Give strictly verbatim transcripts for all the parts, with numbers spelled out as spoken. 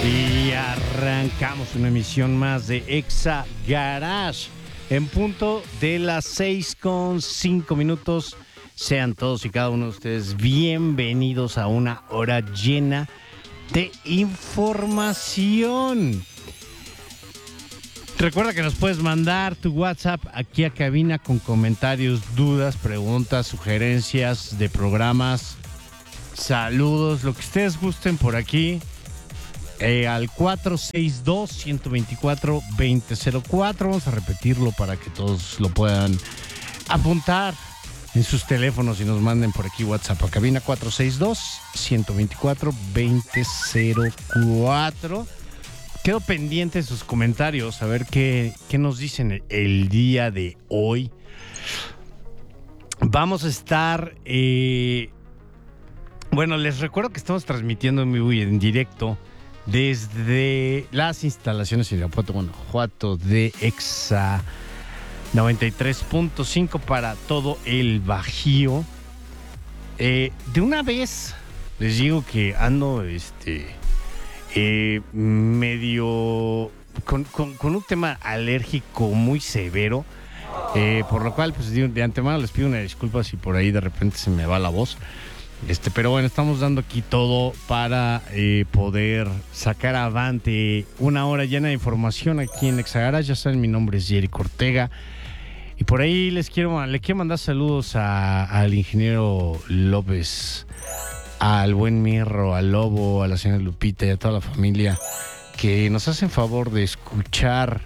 Y arrancamos una emisión más de Exa Garage en punto de las seis con cinco minutos. Sean todos y cada uno de ustedes bienvenidos a una hora llena de información. Recuerda que nos puedes mandar tu WhatsApp aquí a cabina con comentarios, dudas, preguntas, sugerencias de programas, saludos, lo que ustedes gusten por aquí. Eh, al cuatro seis dos, uno dos cuatro, dos cero cero cuatro. Vamos a repetirlo para que todos lo puedan apuntar en sus teléfonos y nos manden por aquí WhatsApp a cabina cuatro seis dos, uno dos cuatro, dos cero cero cuatro. Quedo pendiente de sus comentarios, a ver qué, qué nos dicen el, el día de hoy. Vamos a estar... Eh, bueno, les recuerdo que estamos transmitiendo en vivo y en directo desde las instalaciones en Irapuato, Guanajuato de Exa noventa y tres punto cinco para todo el Bajío. Eh, de una vez les digo que ando este eh, medio con, con, con un tema alérgico muy severo, eh, por lo cual pues de antemano les pido una disculpa si por ahí de repente se me va la voz. Este, pero bueno, estamos dando aquí todo para eh, poder sacar avante una hora llena de información aquí en Exa Garage. Ya saben, mi nombre es Jerry Ortega. Y por ahí les quiero, le quiero mandar saludos a, al ingeniero López, al buen Mirro, al Lobo, a la señora Lupita y a toda la familia que nos hacen favor de escuchar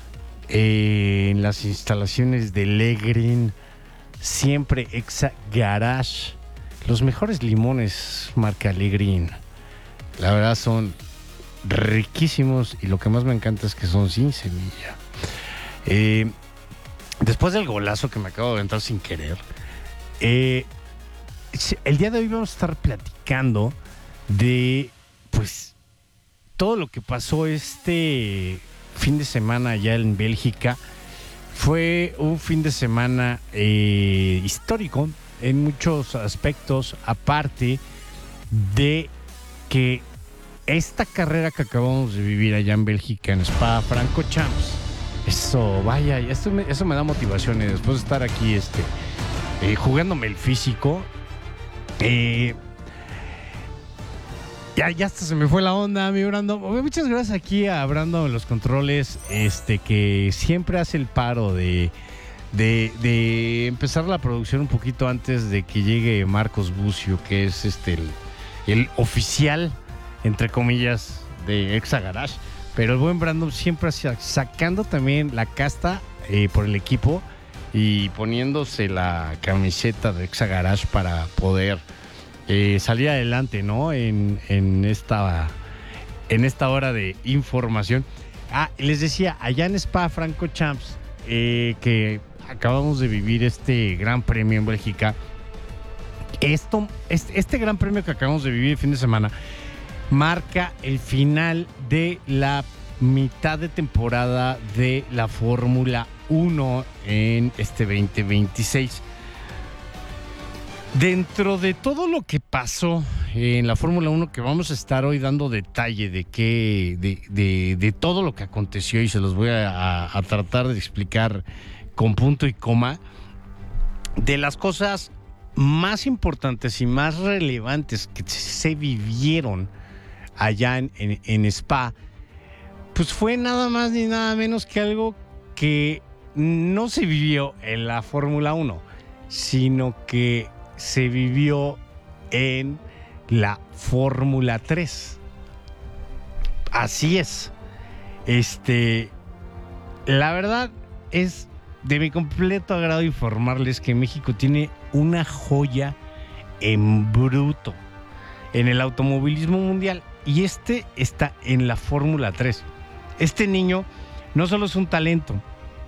eh, en las instalaciones de Legrin, siempre Exa Garage. Los mejores limones marca Legrin. La verdad son riquísimos y lo que más me encanta es que son sin semilla. Eh, después del golazo que me acabo de aventar sin querer, eh, el día de hoy vamos a estar platicando de pues todo lo que pasó este fin de semana allá en Bélgica. Fue un fin de semana eh, histórico en muchos aspectos, aparte de que esta carrera que acabamos de vivir allá en Bélgica, en Spa-Francorchamps, eso, vaya, eso me, eso me da motivaciones después de estar aquí este, eh, jugándome el físico. Eh, ya, ya hasta se me fue la onda, mi Brando. Muchas gracias aquí a Brando en los controles, este, que siempre hace el paro de De, de empezar la producción un poquito antes de que llegue Marcos Bucio, que es este el, el oficial, entre comillas, de Exa Garage. Pero el buen Brandon siempre sacando también la casta eh, por el equipo y poniéndose la camiseta de Exa Garage para poder eh, salir adelante, ¿no? En, en, esta, en esta hora de información. Ah, les decía, allá en Spa-Francorchamps, eh, que acabamos de vivir este gran premio en Bélgica. Esto, este, este gran premio que acabamos de vivir el fin de semana marca el final de la mitad de temporada de la Fórmula uno en este veinte veintiséis. Dentro de todo lo que pasó en la Fórmula uno, que vamos a estar hoy dando detalle de qué, de, de, de todo lo que aconteció, y se los voy a, a, a tratar de explicar con punto y coma, de las cosas más importantes y más relevantes que se vivieron allá en, en, en Spa, pues fue nada más ni nada menos que algo que no se vivió en la Fórmula uno, sino que se vivió en la Fórmula tres. Así es. Este, la verdad es de mi completo agrado informarles que México tiene una joya en bruto en el automovilismo mundial, y este está en la Fórmula tres. Este niño no solo es un talento,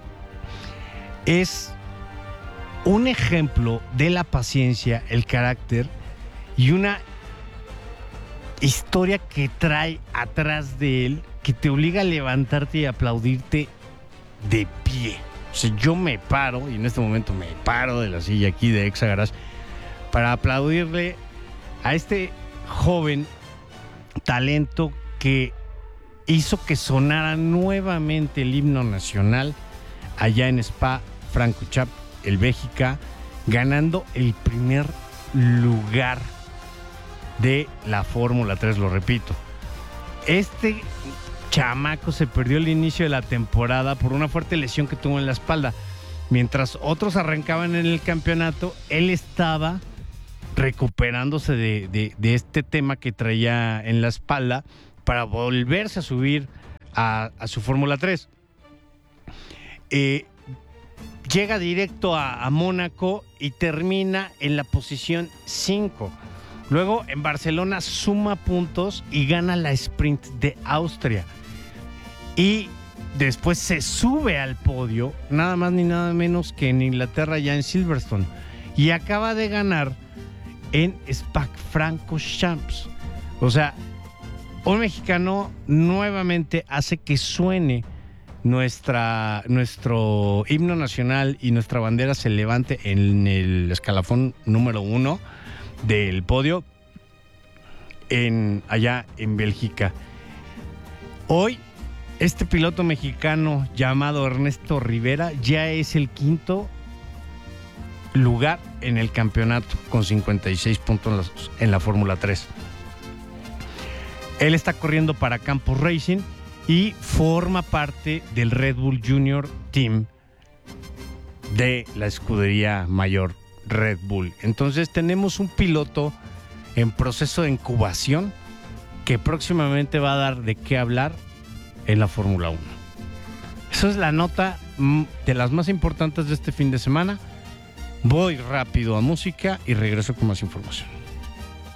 es un ejemplo de la paciencia, el carácter y una historia que trae atrás de él que te obliga a levantarte y aplaudirte de pie. O sea, yo me paro, y en este momento me paro de la silla aquí de Exa Garage para aplaudirle a este joven talento que hizo que sonara nuevamente el himno nacional allá en Spa-Francorchamps, el Bélgica, ganando el primer lugar de la Fórmula tres, lo repito. Este chamaco se perdió el inicio de la temporada por una fuerte lesión que tuvo en la espalda. Mientras otros arrancaban en el campeonato, él estaba recuperándose de, de, de este tema que traía en la espalda para volverse a subir a, a su Fórmula tres. Eh, llega directo a, a Mónaco y termina en la posición cinco. Luego en Barcelona suma puntos y gana la sprint de Austria. Y después se sube al podio, nada más ni nada menos que en Inglaterra, ya en Silverstone. Y acaba de ganar en Spa-Francorchamps. O sea, un mexicano nuevamente hace que suene nuestra, nuestro himno nacional y nuestra bandera se levante en el escalafón número uno del podio en, allá en Bélgica. Hoy, este piloto mexicano llamado Ernesto Rivera ya es el quinto lugar en el campeonato con cincuenta y seis puntos en la Fórmula tres. Él está corriendo para Campos Racing y forma parte del Red Bull Junior Team de la escudería mayor Red Bull. Entonces tenemos un piloto en proceso de incubación que próximamente va a dar de qué hablar en la Fórmula uno. Esa es la nota de las más importantes de este fin de semana. Voy rápido a música y regreso con más información.